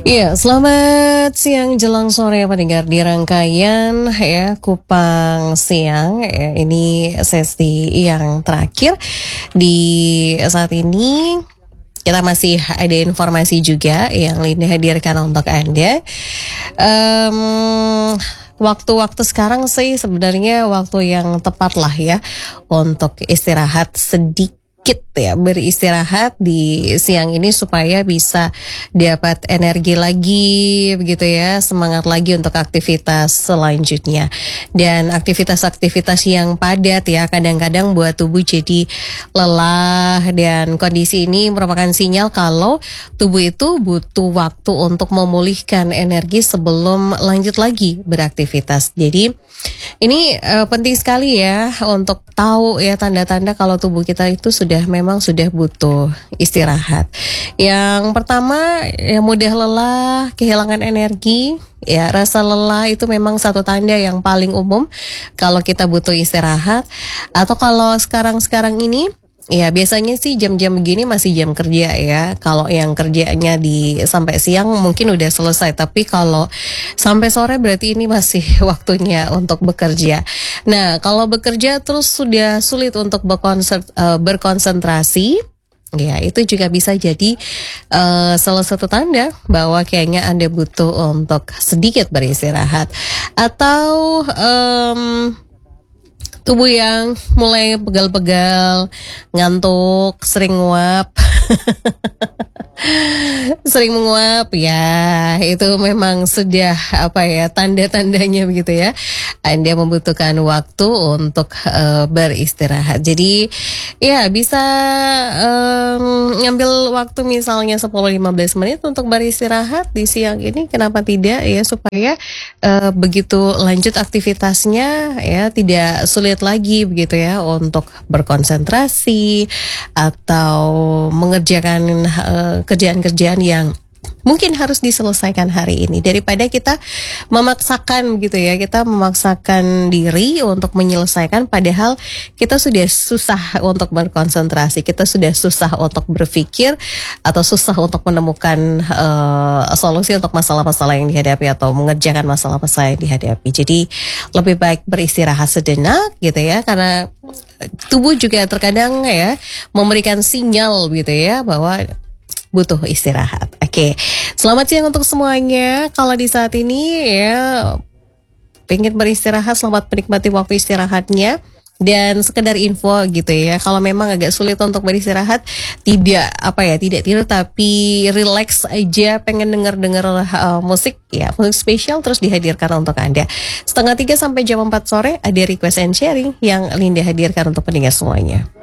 Iya, selamat siang jelang sore pendengar di rangkaian ya Kupang Siang. Ya, ini sesi yang terakhir di saat ini. Kita masih ada informasi juga yang Linda hadirkan untuk Anda. Em, Waktu-waktu sekarang sih sebenarnya waktu yang tepat lah ya untuk istirahat sedikit ya, beristirahat di siang ini supaya bisa dapat energi lagi begitu ya, semangat lagi untuk aktivitas selanjutnya. Dan aktivitas-aktivitas yang padat ya kadang-kadang buat tubuh jadi lelah, dan kondisi ini merupakan sinyal kalau tubuh itu butuh waktu untuk memulihkan energi sebelum lanjut lagi beraktivitas. Jadi ini penting sekali ya untuk tahu ya tanda-tanda kalau tubuh kita itu memang sudah butuh istirahat. Yang pertama ya mudah lelah, kehilangan energi. Ya, rasa lelah itu memang satu tanda yang paling umum kalau kita butuh istirahat. Atau kalau sekarang-sekarang ini ya biasanya sih jam-jam begini masih jam kerja ya. Kalau yang kerjanya sampai siang mungkin udah selesai, tapi kalau sampai sore berarti ini masih waktunya untuk bekerja. Nah, kalau bekerja terus sudah sulit untuk berkonsentrasi, ya itu juga bisa jadi salah satu tanda bahwa kayaknya Anda butuh untuk sedikit beristirahat. Atau tubuh yang mulai pegal-pegal, ngantuk, sering nguap, sering menguap ya, itu memang sudah tanda-tandanya begitu ya. Anda membutuhkan waktu untuk beristirahat. Jadi ya bisa ngambil waktu misalnya 10-15 menit untuk beristirahat di siang ini, kenapa tidak ya, supaya begitu lanjut aktivitasnya ya tidak sulit lagi begitu ya untuk berkonsentrasi atau mengerjakan kerjaan-kerjaan yang mungkin harus diselesaikan hari ini, daripada kita memaksakan gitu ya, kita memaksakan diri untuk menyelesaikan padahal kita sudah susah untuk berkonsentrasi, kita sudah susah untuk berpikir atau susah untuk menemukan solusi untuk masalah-masalah yang dihadapi atau mengerjakan masalah-masalah yang dihadapi. Jadi lebih baik beristirahat sejenak gitu ya, karena tubuh juga terkadang ya memberikan sinyal gitu ya bahwa butuh istirahat. Oke, selamat siang untuk semuanya. Kalau di saat ini ya pengen beristirahat, selamat menikmati waktu istirahatnya. Dan sekedar info gitu ya, kalau memang agak sulit untuk beristirahat, tidak tidur tapi relax aja, pengen denger musik ya, musik spesial terus dihadirkan untuk Anda. 2:30 sampai jam 4 sore ada request and sharing yang Linda hadirkan untuk pendengar semuanya.